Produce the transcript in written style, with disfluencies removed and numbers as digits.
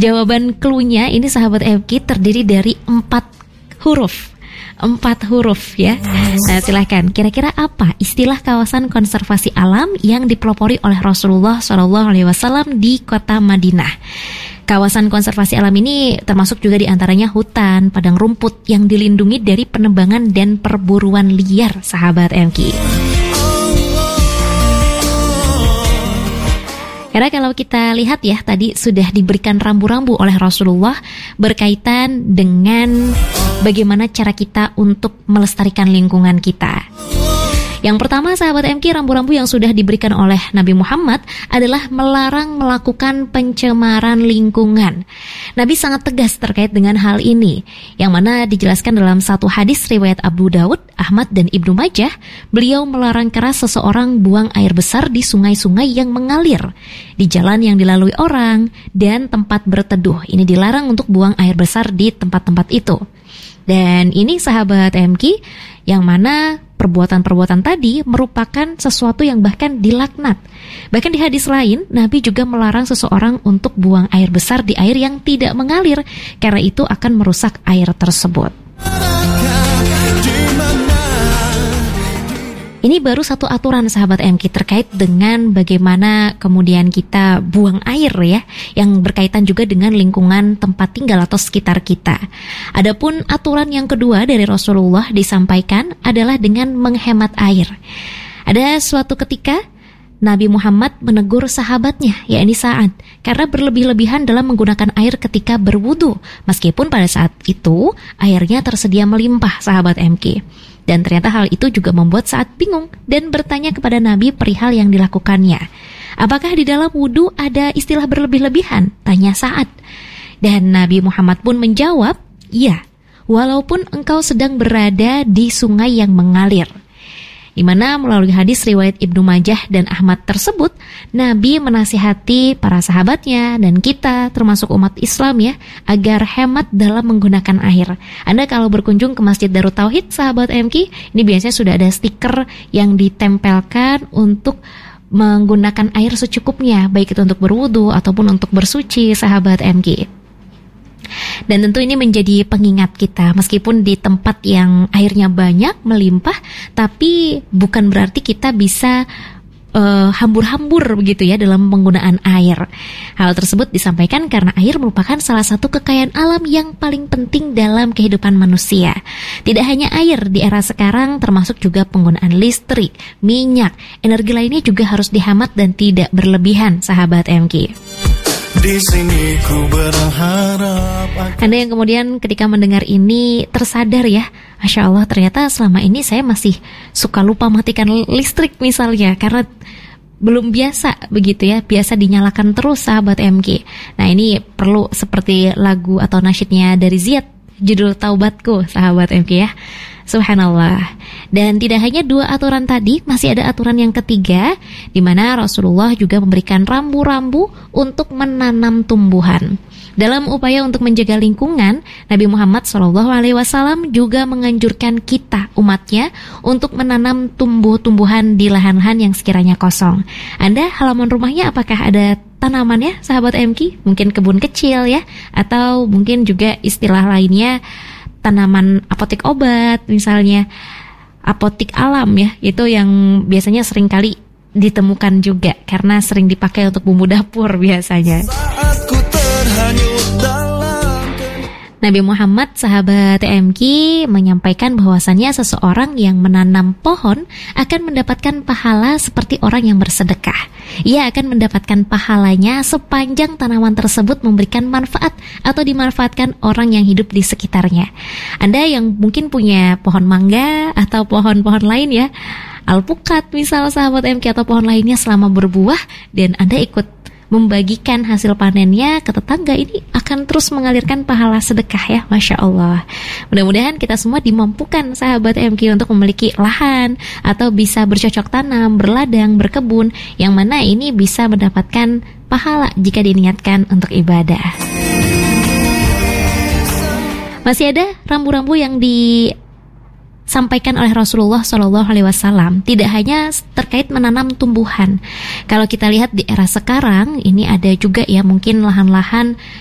Jawaban clue-nya ini sahabat MK terdiri dari 4 huruf. 4 huruf ya. Nah, silahkan. Kira-kira apa istilah kawasan konservasi alam yang dipelopori oleh Rasulullah SAW di kota Madinah? Kawasan konservasi alam ini termasuk juga diantaranya hutan, padang rumput yang dilindungi dari penebangan dan perburuan liar, sahabat MK. Karena kalau kita lihat ya, tadi sudah diberikan rambu-rambu oleh Rasulullah berkaitan dengan bagaimana cara kita untuk melestarikan lingkungan kita. Yang pertama, sahabat MK, rambu-rambu yang sudah diberikan oleh Nabi Muhammad adalah melarang melakukan pencemaran lingkungan. Nabi sangat tegas terkait dengan hal ini, yang mana dijelaskan dalam satu hadis riwayat Abu Daud, Ahmad, dan Ibnu Majah. Beliau melarang keras seseorang buang air besar di sungai-sungai yang mengalir, di jalan yang dilalui orang, dan tempat berteduh. Ini dilarang untuk buang air besar di tempat-tempat itu. Dan ini sahabat MK, yang mana perbuatan-perbuatan tadi merupakan sesuatu yang bahkan dilaknat. Bahkan di hadis lain, Nabi juga melarang seseorang untuk buang air besar di air yang tidak mengalir, karena itu akan merusak air tersebut. Ini baru satu aturan sahabat MK terkait dengan bagaimana kemudian kita buang air ya, yang berkaitan juga dengan lingkungan tempat tinggal atau sekitar kita. Adapun aturan yang kedua dari Rasulullah disampaikan adalah dengan menghemat air. Ada suatu ketika Nabi Muhammad menegur sahabatnya, yakni Sa'ad, karena berlebih-lebihan dalam menggunakan air ketika berwudu, meskipun pada saat itu airnya tersedia melimpah, sahabat MK. Dan ternyata hal itu juga membuat Sa'ad bingung dan bertanya kepada Nabi perihal yang dilakukannya. Apakah di dalam wudu ada istilah berlebih-lebihan? Tanya Sa'ad. Dan Nabi Muhammad pun menjawab, iya, walaupun engkau sedang berada di sungai yang mengalir. Di mana melalui hadis riwayat Ibnu Majah dan Ahmad tersebut, Nabi menasihati para sahabatnya dan kita termasuk umat Islam ya, agar hemat dalam menggunakan air. Anda kalau berkunjung ke Masjid Darut Tauhid, sahabat MK, ini biasanya sudah ada stiker yang ditempelkan untuk menggunakan air secukupnya, baik itu untuk berwudu ataupun untuk bersuci, sahabat MK. Dan tentu ini menjadi pengingat kita, meskipun di tempat yang airnya banyak, melimpah, tapi bukan berarti kita bisa hambur-hambur begitu ya dalam penggunaan air. Hal tersebut disampaikan karena air merupakan salah satu kekayaan alam yang paling penting dalam kehidupan manusia. Tidak hanya air, di era sekarang termasuk juga penggunaan listrik, minyak, energi lainnya juga harus dihemat dan tidak berlebihan, sahabat MK. Di sini ku berharap. Anda yang kemudian ketika mendengar ini tersadar ya, Masya Allah, ternyata selama ini saya masih suka lupa matikan listrik misalnya, karena belum biasa begitu ya, biasa dinyalakan terus, sahabat MK. Nah, ini perlu seperti lagu atau nasyidnya dari Ziyad, judul Taubatku, sahabat MK ya. Subhanallah. Dan tidak hanya 2 aturan tadi, masih ada aturan yang ketiga, di mana Rasulullah juga memberikan rambu-rambu untuk menanam tumbuhan. Dalam upaya untuk menjaga lingkungan, Nabi Muhammad SAW juga menganjurkan kita, umatnya, untuk menanam tumbuh-tumbuhan di lahan-lahan yang sekiranya kosong. Anda halaman rumahnya apakah ada tanamannya, sahabat MK? Mungkin kebun kecil ya, atau mungkin juga istilah lainnya tanaman apotek obat, misalnya apotek alam ya, itu yang biasanya sering kali ditemukan juga karena sering dipakai untuk bumbu dapur biasanya. Nabi Muhammad, sahabat MK, menyampaikan bahwasannya seseorang yang menanam pohon akan mendapatkan pahala seperti orang yang bersedekah. Ia akan mendapatkan pahalanya sepanjang tanaman tersebut memberikan manfaat atau dimanfaatkan orang yang hidup di sekitarnya. Anda yang mungkin punya pohon mangga atau pohon-pohon lain ya, alpukat misal, sahabat MK, atau pohon lainnya selama berbuah, dan Anda ikut membagikan hasil panennya ke tetangga, ini akan terus mengalirkan pahala sedekah ya, Masya Allah. Mudah-mudahan kita semua dimampukan, sahabat MK, untuk memiliki lahan atau bisa bercocok tanam, berladang, berkebun, yang mana ini bisa mendapatkan pahala jika diniatkan untuk ibadah. Masih ada rambu-rambu yang disampaikan oleh Rasulullah SAW, tidak hanya terkait menanam tumbuhan. Kalau kita lihat di era sekarang, ini ada juga ya mungkin lahan-lahan